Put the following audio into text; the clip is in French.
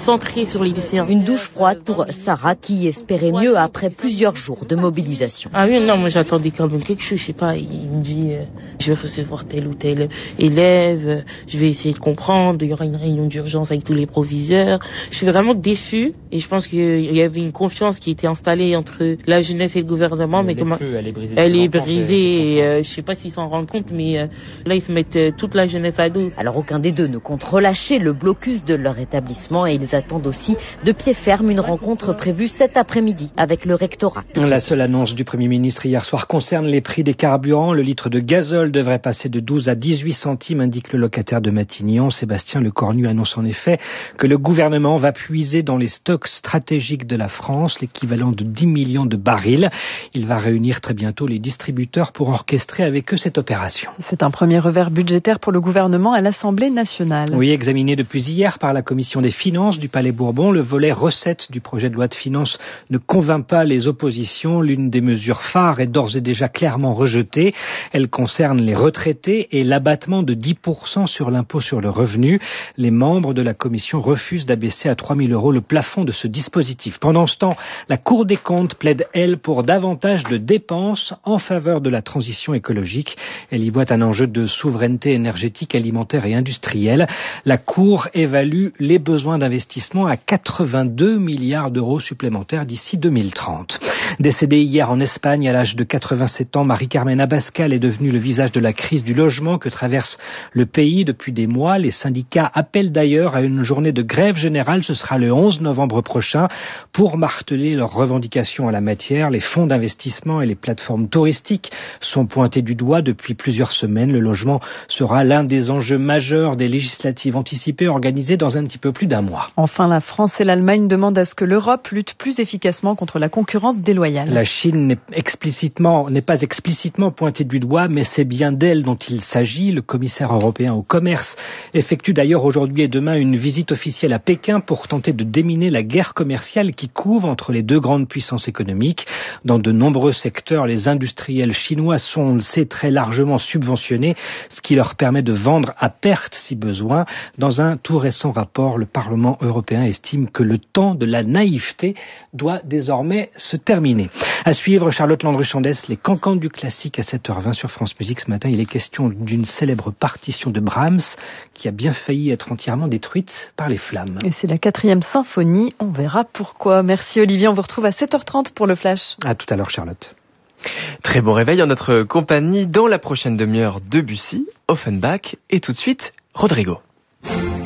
concentré sur les lycéens. Une douche froide pour Sarah qui espérait mieux après plusieurs jours de mobilisation. Ah oui, non, moi j'attendais quand même quelque chose, je sais pas, il me dit je vais recevoir tel ou tel élève, je vais essayer de comprendre, il y aura une réunion d'urgence avec tous les proviseurs. Je suis vraiment déçue et je pense qu'il y avait une confiance qui était installée entre la jeunesse et le gouvernement, mais comment elle est brisée et je sais pas s'ils s'en rendent compte, mais là ils se mettent toute la jeunesse à dos. Alors aucun des deux ne compte relâcher le blocus de leur établissement et ils attendent aussi de pied ferme une rencontre prévue cet après-midi avec le rectorat. La seule annonce du Premier ministre hier soir concerne les prix des carburants. Le litre de gazole devrait passer de 12 à 18 centimes, indique le locataire de Matignon. Sébastien Lecornu annonce en effet que le gouvernement va puiser dans les stocks stratégiques de la France, l'équivalent de 10 millions de barils. Il va réunir très bientôt les distributeurs pour orchestrer avec eux cette opération. C'est un premier revers budgétaire pour le gouvernement à l'Assemblée nationale. Oui, examiné depuis hier par la Commission des finances du Palais Bourbon, le volet recettes du projet de loi de finances ne convainc pas les oppositions. L'une des mesures phares est d'ores et déjà clairement rejetée. Elle concerne les retraités et l'abattement de 10% sur l'impôt sur le revenu. Les membres de la commission refusent d'abaisser à 3 000 € le plafond de ce dispositif. Pendant ce temps, la Cour des comptes plaide, elle, pour davantage de dépenses en faveur de la transition écologique. Elle y voit un enjeu de souveraineté énergétique, alimentaire et industrielle. La Cour évalue les besoins d'investissement à 82 milliards d'euros supplémentaires d'ici 2030. Décédée hier en Espagne à l'âge de 87 ans, Marie-Carmen Abascal est devenue le visage de la crise du logement que traverse le pays depuis des mois. Les syndicats appellent d'ailleurs à une journée de grève générale. Ce sera le 11 novembre prochain pour marteler leurs revendications en la matière. Les fonds d'investissement et les plateformes touristiques sont pointés du doigt depuis plusieurs semaines. Le logement sera l'un des enjeux majeurs des législatives anticipées organisées dans un petit peu plus d'un mois. Enfin, la France et l'Allemagne demandent à ce que l'Europe lutte plus efficacement contre la concurrence déloyale. La Chine n'est pas explicitement pointée du doigt, mais c'est bien d'elle dont il s'agit. Le commissaire européen au commerce effectue d'ailleurs aujourd'hui et demain une visite officielle à Pékin pour tenter de déminer la guerre commerciale qui couve entre les deux grandes puissances économiques. Dans de nombreux secteurs, les industriels chinois sont, on le sait, très largement subventionnés, ce qui leur permet de vendre à perte si besoin. Dans un tout récent rapport, le Parlement européen estime que le temps de la naïveté doit désormais se terminer. À suivre, Charlotte Landry-Chandès, les cancans du classique à 7h20 sur France Musique. Ce matin, il est question d'une célèbre partition de Brahms qui a bien failli être entièrement détruite par les flammes. Et c'est la 4e symphonie, on verra pourquoi. Merci Olivier, on vous retrouve à 7h30 pour le Flash. À tout à l'heure Charlotte. Très bon réveil en notre compagnie dans la prochaine demi-heure, Debussy, Offenbach et tout de suite Rodrigo.